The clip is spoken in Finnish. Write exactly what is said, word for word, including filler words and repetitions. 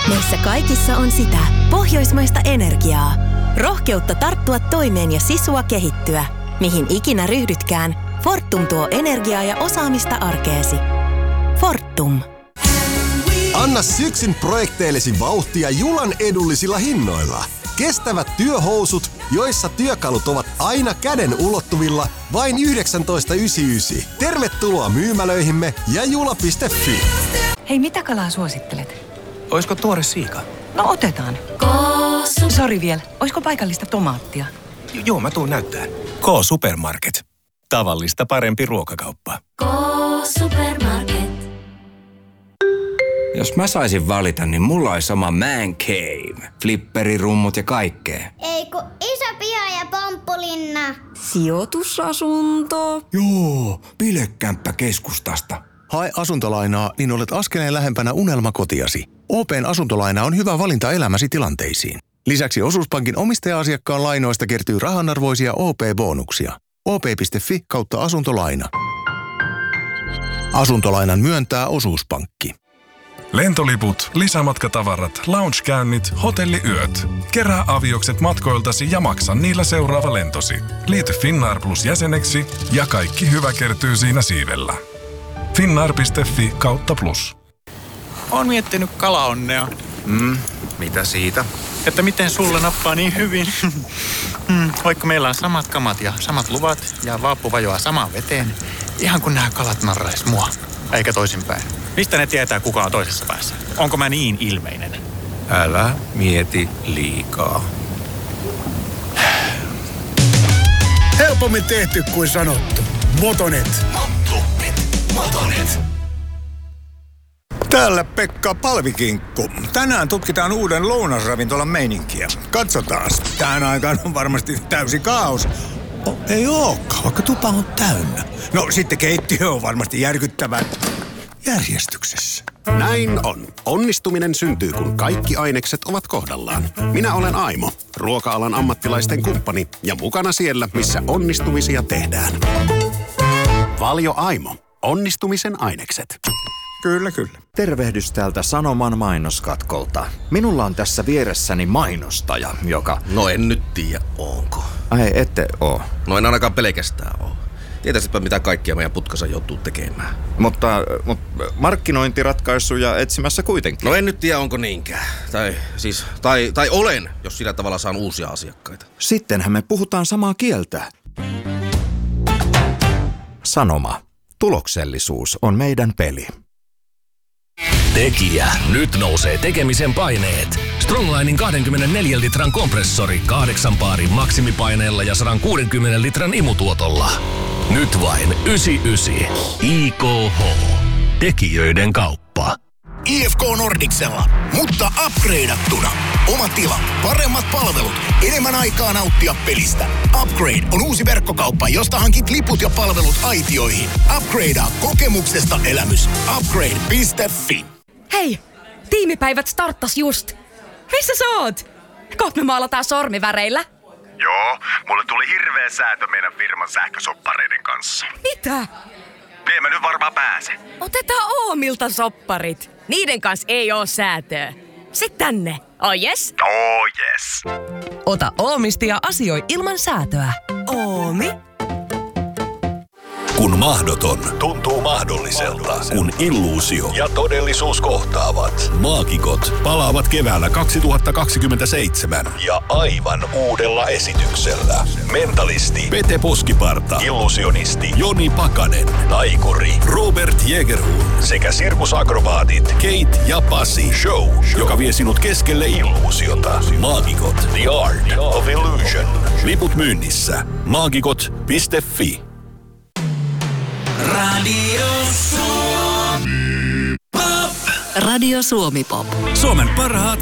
Meissä kaikissa on sitä pohjoismaista energiaa, rohkeutta tarttua toimeen ja sisua kehittyä. Mihin ikinä ryhdytkään, Fortum tuo energiaa ja osaamista arkeesi. Fortum. Anna syksyn projekteillesi vauhtia Julan edullisilla hinnoilla. Kestävät työhousut, joissa työkalut ovat aina käden ulottuvilla, vain yhdeksäntoista yhdeksänkymmentäyhdeksän. Tervetuloa myymälöihimme ja jula piste fi. Hei, mitä kalaa suosittelet? Oisko tuore siika? No otetaan. Sori vielä, oisko paikallista tomaattia? J- joo, mä tuun näyttää. K-Supermarket. Tavallista parempi ruokakauppa. K-Supermarket. Jos mä saisin valita, niin mulla olisi oma man cave. Flipperi, rummut ja kaikkea. Ei kun iso piha ja pomppulinna. Sijoitusasunto. Joo, bilekämppä keskustasta. Hae asuntolainaa, niin olet askeleen lähempänä unelmakotiasi. O P:n asuntolaina on hyvä valinta elämäsi tilanteisiin. Lisäksi Osuuspankin omistaja-asiakkaan lainoista kertyy rahanarvoisia O P-bonuksia. O P piste fi kautta asuntolaina. Asuntolainan myöntää Osuuspankki. Lentoliput, lisämatkatavarat, lounge-käynnit, hotelliyöt. Kerää aviokset matkoiltasi ja maksa niillä seuraava lentosi. Liity Finnair Plus jäseneksi ja kaikki hyvä kertyy siinä siivellä. Finnair piste fi kautta plus. Oon miettinyt kalaonnea. Mm, mitä siitä? Että miten sulle nappaa niin hyvin. mm, vaikka meillä on samat kamat ja samat luvat ja vaappu vajoaa samaan veteen. Ihan kun nämä kalat narrais mua. Eikä toisinpäin. Mistä ne tietää, kuka on toisessa päässä? Onko mä niin ilmeinen? Älä mieti liikaa. Helpommin tehty kuin sanottu. Motonet. Motonet. Motonet. Täällä Pekka Palvikinkku. Tänään tutkitaan uuden lounasravintolan meininkiä. Katsotaan. Tähän aikaan on varmasti täysi kaos. Oh, ei ookaan, vaikka tupa on täynnä. No sitten keittiö on varmasti järkyttävän järjestyksessä. Näin on. Onnistuminen syntyy, kun kaikki ainekset ovat kohdallaan. Minä olen Aimo, ruoka-alan ammattilaisten kumppani ja mukana siellä, missä onnistumisia tehdään. Valio Aimo. Onnistumisen ainekset. Kyllä, kyllä. Tervehdys täältä Sanoman mainoskatkolta. Minulla on tässä vieressäni mainostaja, joka... No en nyt tiedä, onko. Ai, ette oo. No en ainakaan pelkästään oo. Tietäisipä mitä kaikkia meidän putkassa joutuu tekemään. Mutta, mutta markkinointiratkaisuja etsimässä kuitenkin. No en nyt tiedä, onko niinkään. Tai siis, tai, tai olen, jos sillä tavalla saan uusia asiakkaita. Sittenhän me puhutaan samaa kieltä. Sanoma. Tuloksellisuus on meidän peli. Tekijä. Nyt nousee tekemisen paineet. Stronglinin kaksikymmentäneljä litran kompressori kahdeksan paarin maksimipaineella ja sata kuusikymmentä litran imutuotolla. Nyt vain yhdeksänkymmentäyhdeksän. I K H. Tekijöiden kauppa. I F K Nordicsella, mutta upgradeattuna. Oma tila, paremmat palvelut, enemmän aikaa nauttia pelistä. Upgrade on uusi verkkokauppa, josta hankit liput ja palvelut aitioihin. Upgradea kokemuksesta elämys. Upgrade piste fi. Hei, tiimipäivät starttas just. Missä sä oot? Koht me maalataan sormiväreillä. Joo, mulle tuli hirveä säätö meidän firman sähkösoppareiden kanssa. Mitä? Ei mä nyt varmaan pääse. Otetaan Oomilta sopparit. Niiden kanssa ei oo säätöä. Sit tänne. Oh yes? Oh yes. Ota Oomista ja asioi ilman säätöä. Oomi. Kun mahdoton tuntuu mahdolliselta, kun illuusio ja todellisuus kohtaavat. Maagikot palaavat keväällä kaksituhattakaksikymmentäseitsemän ja aivan uudella esityksellä. Mentalisti Pete Poskiparta, illusionisti Joni Pakanen, taikuri Robert Jägerhun sekä sirkusakrobaatit Kate ja Pasi. Show, joka vie sinut keskelle illuusiota. Maagikot, the art of illusion. Liput myynnissä. maagikot piste fi. Radio Suomi Pop. Radio Suomi Pop. Suomen parhaat